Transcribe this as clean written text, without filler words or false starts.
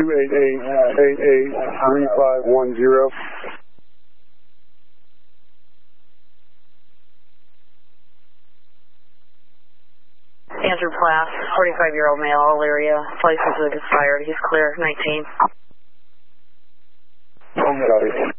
288-3510. Andrew Plath, 45-year-old male, all area. License is expired. He's clear, 19. Copy.